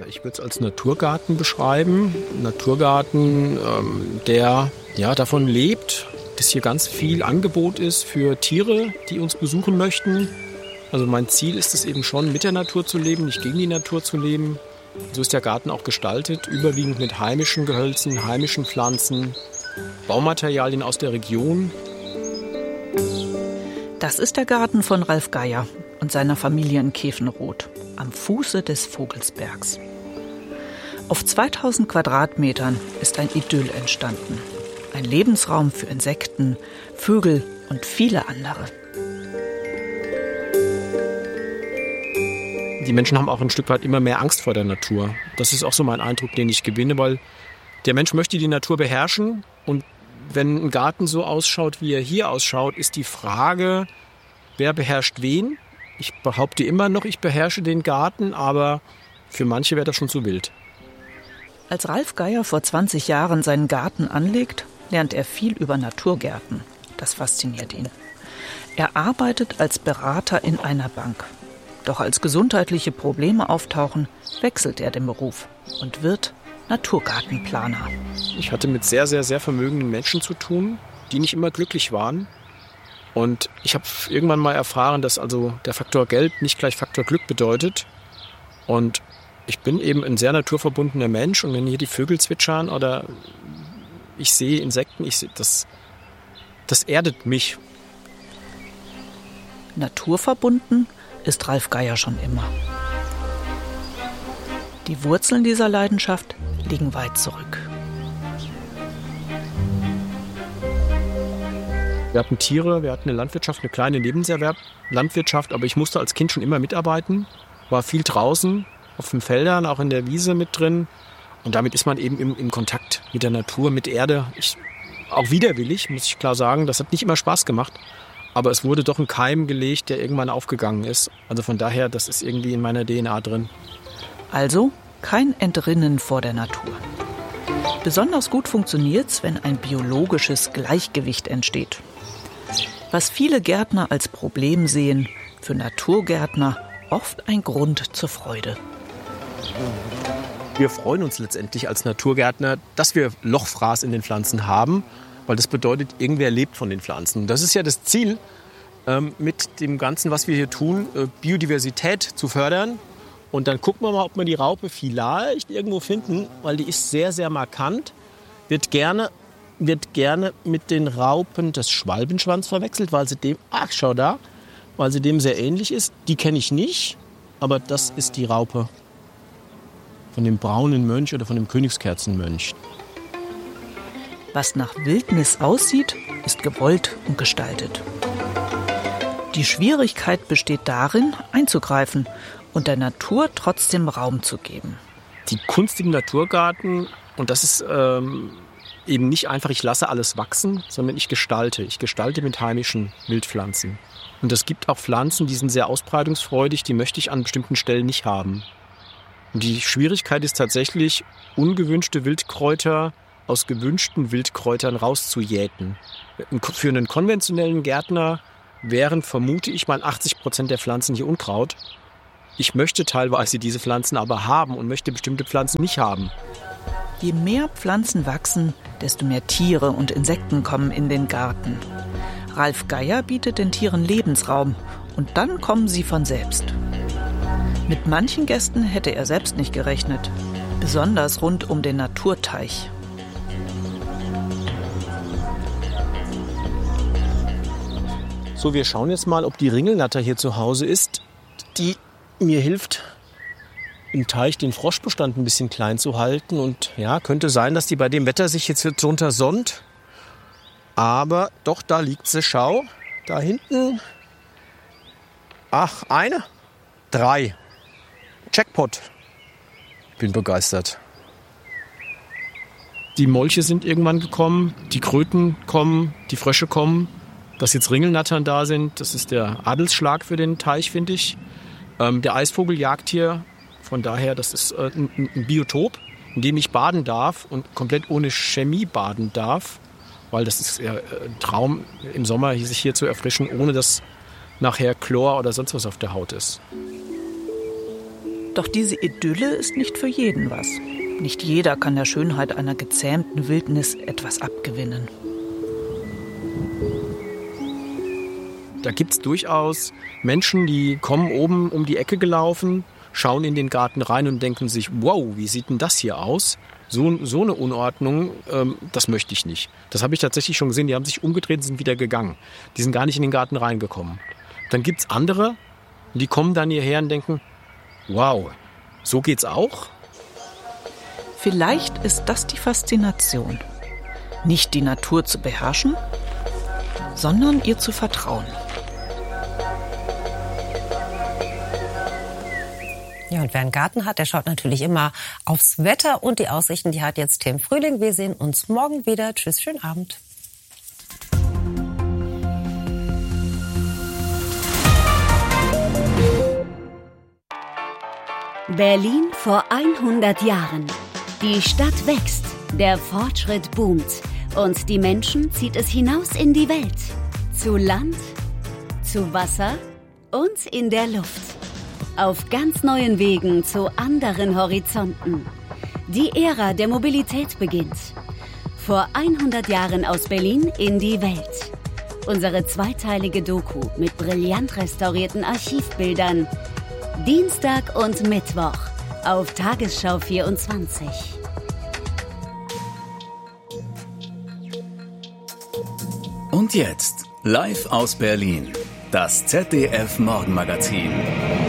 Ich würde es als Naturgarten beschreiben. Ein Naturgarten, der davon lebt, dass hier ganz viel Angebot ist für Tiere, die uns besuchen möchten. Also mein Ziel ist es eben schon, mit der Natur zu leben, nicht gegen die Natur zu leben. So ist der Garten auch gestaltet, überwiegend mit heimischen Gehölzen, heimischen Pflanzen, Baumaterialien aus der Region. Das ist der Garten von Ralf Geier und seiner Familie in Kefenrot, am Fuße des Vogelsbergs. Auf 2000 Quadratmetern ist ein Idyll entstanden. Ein Lebensraum für Insekten, Vögel und viele andere. Die Menschen haben auch ein Stück weit immer mehr Angst vor der Natur. Das ist auch so mein Eindruck, den ich gewinne, weil der Mensch möchte die Natur beherrschen. Und wenn ein Garten so ausschaut, wie er hier ausschaut, ist die Frage, wer beherrscht wen? Ich behaupte immer noch, ich beherrsche den Garten, aber für manche wäre das schon zu wild. Als Ralf Geier vor 20 Jahren seinen Garten anlegt, lernt er viel über Naturgärten. Das fasziniert ihn. Er arbeitet als Berater in einer Bank. Doch als gesundheitliche Probleme auftauchen, wechselt er den Beruf und wird Naturgartenplaner. Ich hatte mit sehr, sehr, sehr vermögenden Menschen zu tun, die nicht immer glücklich waren. Und ich habe irgendwann mal erfahren, dass also der Faktor Geld nicht gleich Faktor Glück bedeutet. Und ich bin eben ein sehr naturverbundener Mensch. Und wenn hier die Vögel zwitschern oder ich sehe Insekten, das erdet mich. Naturverbunden ist Ralf Geier schon immer. Die Wurzeln dieser Leidenschaft liegen weit zurück. Wir hatten Tiere, wir hatten eine Landwirtschaft, eine kleine Nebenerwerblandwirtschaft, aber ich musste als Kind schon immer mitarbeiten, war viel draußen, auf den Feldern, auch in der Wiese mit drin. Und damit ist man eben im Kontakt mit der Natur, mit Erde. Auch widerwillig, muss ich klar sagen, das hat nicht immer Spaß gemacht. Aber es wurde doch ein Keim gelegt, der irgendwann aufgegangen ist. Also von daher, das ist irgendwie in meiner DNA drin. Also kein Entrinnen vor der Natur. Besonders gut funktioniert's, wenn ein biologisches Gleichgewicht entsteht. Was viele Gärtner als Problem sehen, für Naturgärtner oft ein Grund zur Freude. Wir freuen uns letztendlich als Naturgärtner, dass wir Lochfraß in den Pflanzen haben, weil das bedeutet, irgendwer lebt von den Pflanzen. Das ist ja das Ziel, mit dem Ganzen, was wir hier tun, Biodiversität zu fördern. Und dann gucken wir mal, ob wir die Raupe vielleicht irgendwo finden, weil die ist sehr, sehr markant. Wird gerne mit den Raupen des Schwalbenschwanz verwechselt, weil sie dem sehr ähnlich ist. Die kenne ich nicht, aber das ist die Raupe von dem braunen Mönch oder von dem Königskerzenmönch. Was nach Wildnis aussieht, ist gewollt und gestaltet. Die Schwierigkeit besteht darin, einzugreifen und der Natur trotzdem Raum zu geben. Die Kunst im Naturgarten, und das ist eben nicht einfach, ich lasse alles wachsen, sondern ich gestalte. Ich gestalte mit heimischen Wildpflanzen. Und es gibt auch Pflanzen, die sind sehr ausbreitungsfreudig, die möchte ich an bestimmten Stellen nicht haben. Und die Schwierigkeit ist tatsächlich, ungewünschte Wildkräuter aus gewünschten Wildkräutern rauszujäten. Für einen konventionellen Gärtner wären, vermute ich mal, 80% der Pflanzen hier Unkraut. Ich möchte teilweise diese Pflanzen aber haben und möchte bestimmte Pflanzen nicht haben. Je mehr Pflanzen wachsen, desto mehr Tiere und Insekten kommen in den Garten. Ralf Geier bietet den Tieren Lebensraum und dann kommen sie von selbst. Mit manchen Gästen hätte er selbst nicht gerechnet, besonders rund um den Naturteich. So, wir schauen jetzt mal, ob die Ringelnatter hier zu Hause ist, die mir hilft, im Teich den Froschbestand ein bisschen klein zu halten. Und ja, könnte sein, dass die bei dem Wetter sich jetzt drunter sonnt. Aber doch, da liegt sie, schau. Da hinten. Ach, 3. Jackpot. Ich bin begeistert. Die Molche sind irgendwann gekommen, die Kröten kommen, die Frösche kommen. Dass jetzt Ringelnattern da sind, das ist der Adelsschlag für den Teich, finde ich. Der Eisvogel jagt hier, von daher, das ist ein Biotop, in dem ich baden darf und komplett ohne Chemie baden darf, weil das ist ja ein Traum im Sommer, sich hier zu erfrischen, ohne dass nachher Chlor oder sonst was auf der Haut ist. Doch diese Idylle ist nicht für jeden was. Nicht jeder kann der Schönheit einer gezähmten Wildnis etwas abgewinnen. Da gibt es durchaus Menschen, die kommen oben um die Ecke gelaufen, schauen in den Garten rein und denken sich, wow, wie sieht denn das hier aus? So eine Unordnung, das möchte ich nicht. Das habe ich tatsächlich schon gesehen, die haben sich umgedreht und sind wieder gegangen. Die sind gar nicht in den Garten reingekommen. Dann gibt es andere, die kommen dann hierher und denken, wow, so geht's auch? Vielleicht ist das die Faszination. Nicht die Natur zu beherrschen, sondern ihr zu vertrauen. Ja, und wer einen Garten hat, der schaut natürlich immer aufs Wetter und die Aussichten, die hat jetzt Tim Frühling. Wir sehen uns morgen wieder. Tschüss, schönen Abend. Berlin vor 100 Jahren. Die Stadt wächst, der Fortschritt boomt und die Menschen zieht es hinaus in die Welt. Zu Land, zu Wasser und in der Luft. Auf ganz neuen Wegen zu anderen Horizonten. Die Ära der Mobilität beginnt. Vor 100 Jahren aus Berlin in die Welt. Unsere zweiteilige Doku mit brillant restaurierten Archivbildern. Dienstag und Mittwoch auf Tagesschau 24. Und jetzt, live aus Berlin, das ZDF Morgenmagazin.